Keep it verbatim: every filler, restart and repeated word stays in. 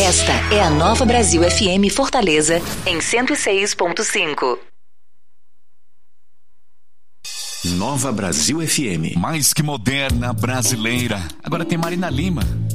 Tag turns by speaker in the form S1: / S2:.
S1: Esta é a Nova Brasil F M Fortaleza, em cento e seis ponto cinco.
S2: Nova Brasil F M.
S3: Mais que moderna, brasileira. Agora tem Marina Lima.